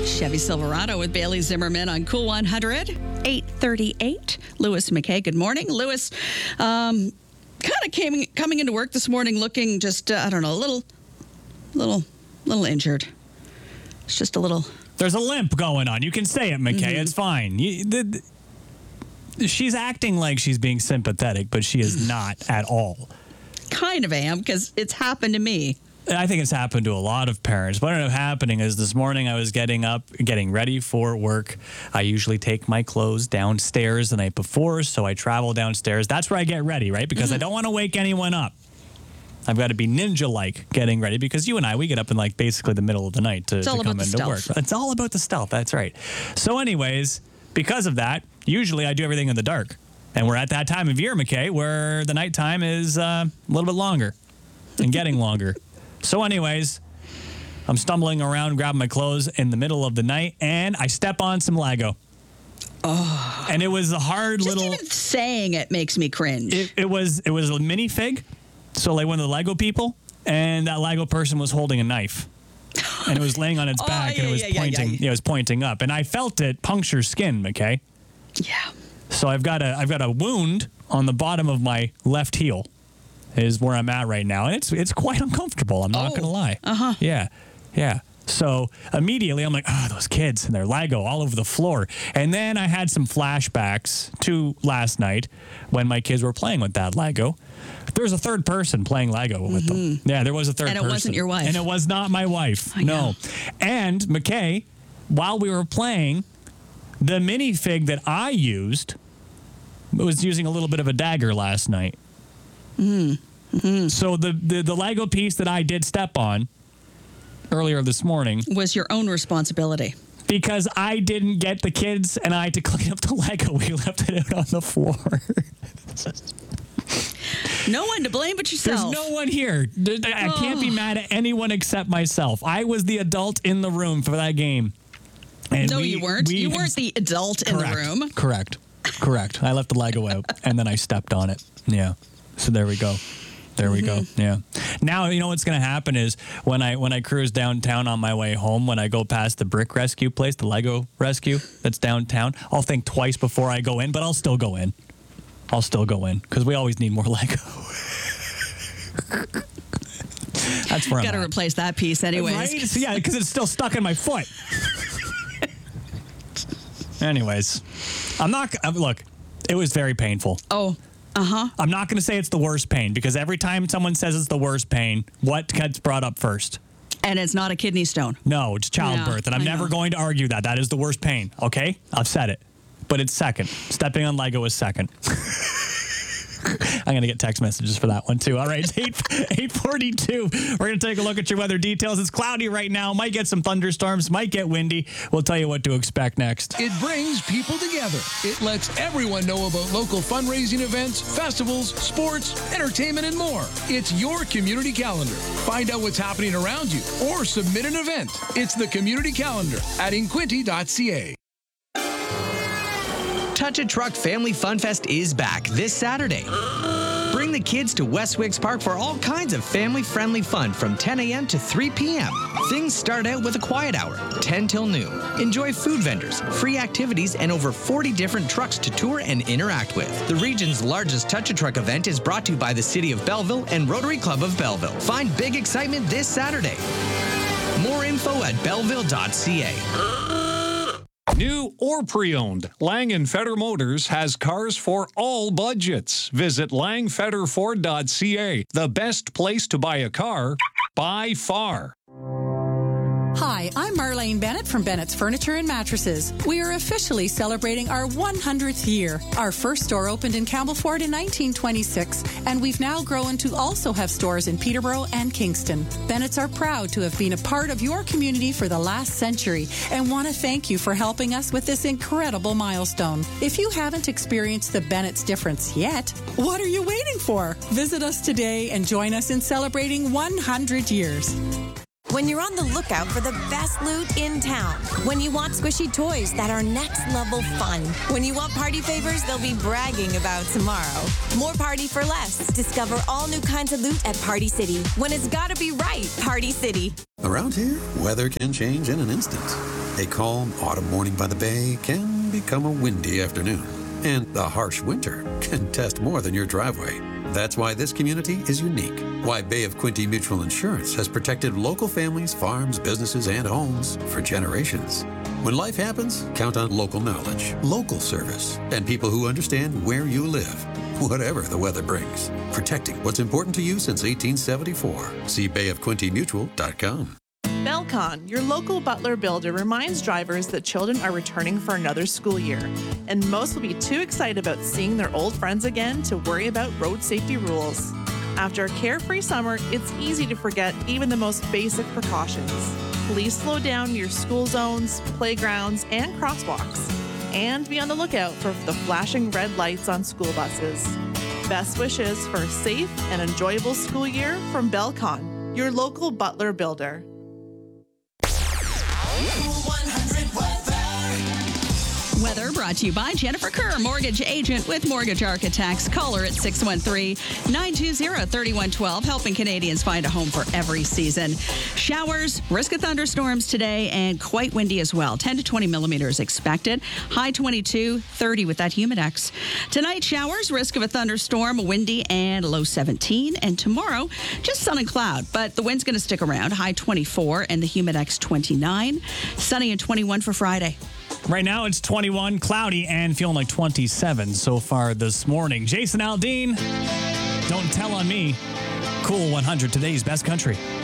Chevy Silverado with Bailey Zimmerman on Cool 100, 8:38. Lewis McKay, good morning. Lewis, kind of coming into work this morning looking just, I don't know, a little injured. It's just a little. There's a limp going on. You can say it, McKay. It's fine. She's acting like she's being sympathetic, but she is not at all. Kind of am, because it's happened to me. I think it's happened to a lot of parents. What ended up happening is this morning I was getting ready for work. I usually take my clothes downstairs the night before, so I travel downstairs. That's where I get ready, right? Because I don't want to wake anyone up. I've got to be ninja-like getting ready because you and I, we get up in like basically the middle of the night to come into work. It's all about the stealth. That's right. So anyways, because of that, usually I do everything in the dark. And we're at that time of year, McKay, where the nighttime is a little bit longer and getting longer. So anyways, I'm stumbling around, grabbing my clothes in the middle of the night, and I step on some Lego. Oh. And it was a hard just little... Just even saying it makes me cringe. It was a minifig, so like one of the Lego people, and that Lego person was holding a knife. And it was laying on its back, and it was pointing. It was pointing up, and I felt it puncture skin, McKay. Yeah. So I've got a wound on the bottom of my left heel. Is where I'm at right now, and it's quite uncomfortable. I'm not gonna lie. Yeah. So immediately I'm like, those kids and their Lego all over the floor. And then I had some flashbacks to last night when my kids were playing with that Lego. There was a third person playing Lego with them. Yeah, there was a third person. And it wasn't your wife. And it was not my wife. No. And McKay, while we were playing, the minifig that I used was using a little bit of a dagger last night. So the Lego piece that I did step on earlier this morning was your own responsibility. Because I didn't get the kids and I had to clean up the Lego. We left it out on the floor. No one to blame but yourself. There's no one here. I can't be mad at anyone except myself. I was the adult in the room for that game. And no, you weren't. You weren't the adult in the room. Correct. I left the Lego out and then I stepped on it. Yeah. So there we go. Yeah. Now, you know what's going to happen is when I cruise downtown on my way home, when I go past the brick rescue place, the Lego rescue that's downtown, I'll think twice before I go in, but I'll still go in. Because we always need more Lego. That's where I'm got to replace that piece anyways. Right? So, yeah, because it's still stuck in my foot. Anyways, look, it was very painful. Oh. I'm not going to say it's the worst pain because every time someone says it's the worst pain, what gets brought up first? And it's not a kidney stone. No, it's childbirth. And I'm never going to argue that. That is the worst pain. Okay? I've said it. But it's second. Stepping on Lego is second. I'm going to get text messages for that one, too. All right, it's 8:42. We're going to take a look at your weather details. It's cloudy right now. Might get some thunderstorms. Might get windy. We'll tell you what to expect next. It brings people together. It lets everyone know about local fundraising events, festivals, sports, entertainment, and more. It's your community calendar. Find out what's happening around you or submit an event. It's the community calendar at inquinty.ca. Touch a Truck Family Fun Fest is back this Saturday. Bring the kids to Westwicks Park for all kinds of family-friendly fun from 10 a.m. to 3 p.m. Things start out with a quiet hour, 10 till noon. Enjoy food vendors, free activities, and over 40 different trucks to tour and interact with. The region's largest Touch a Truck event is brought to you by the City of Belleville and Rotary Club of Belleville. Find big excitement this Saturday. More info at belleville.ca. New or pre-owned, Lang & Feder Motors has cars for all budgets. Visit langfederford.ca, the best place to buy a car by far. Hi, I'm Marlene Bennett from Bennett's Furniture and Mattresses. We are officially celebrating our 100th year. Our first store opened in Campbellford in 1926, and we've now grown to also have stores in Peterborough and Kingston. Bennett's are proud to have been a part of your community for the last century and want to thank you for helping us with this incredible milestone. If you haven't experienced the Bennett's difference yet, what are you waiting for? Visit us today and join us in celebrating 100 years. When you're on the lookout for the best loot in town. When you want squishy toys that are next level fun. When you want party favors they'll be bragging about tomorrow. More party for less. Discover all new kinds of loot at Party City. When it's gotta be right, Party City. Around here, weather can change in an instant. A calm autumn morning by the bay can become a windy afternoon. And a harsh winter can test more than your driveway. That's why this community is unique. Why Bay of Quinte Mutual Insurance has protected local families, farms, businesses, and homes for generations. When life happens, count on local knowledge, local service, and people who understand where you live, whatever the weather brings. Protecting what's important to you since 1874. See bayofquintemutual.com. Belcon, your local Butler builder, reminds drivers that children are returning for another school year, and most will be too excited about seeing their old friends again to worry about road safety rules. After a carefree summer, it's easy to forget even the most basic precautions. Please slow down your school zones, playgrounds, and crosswalks, and be on the lookout for the flashing red lights on school buses. Best wishes for a safe and enjoyable school year from Belcon, your local Butler builder. Weather brought to you by Jennifer Kerr, mortgage agent with Mortgage Architects. Call her at 613-920-3112, helping Canadians find a home for every season. Showers, risk of thunderstorms today, and quite windy as well. 10 to 20 millimeters expected. High 22, 30 with that humidex. Tonight, showers, risk of a thunderstorm, windy, and low 17. And tomorrow, just sun and cloud, but the wind's going to stick around. High 24 and the humidex 29. Sunny and 21 for Friday. Right now, it's 21, cloudy, and feeling like 27 so far this morning. Jason Aldean, don't tell on me. Cool 100, today's best country.